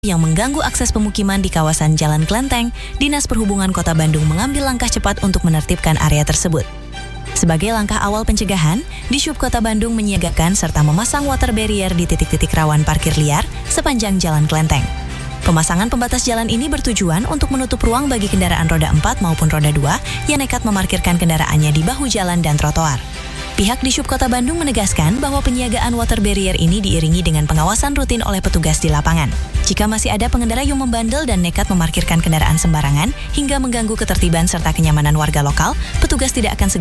yang mengganggu akses pemukiman di kawasan Jalan Klenteng, Dinas Perhubungan Kota Bandung mengambil langkah cepat untuk menertibkan area tersebut. Sebagai langkah awal pencegahan, Dishub Kota Bandung menyiagakan serta memasang water barrier di titik-titik rawan parkir liar sepanjang Jalan Klenteng. Pemasangan pembatas jalan ini bertujuan untuk menutup ruang bagi kendaraan roda 4 maupun roda 2 yang nekat memarkirkan kendaraannya di bahu jalan dan trotoar. Pihak Dishub Kota Bandung menegaskan bahwa penyiagaan water barrier ini diiringi dengan pengawasan rutin oleh petugas di lapangan. Jika masih ada pengendara yang membandel dan nekat memarkirkan kendaraan sembarangan hingga mengganggu ketertiban serta kenyamanan warga lokal, petugas tidak akan segera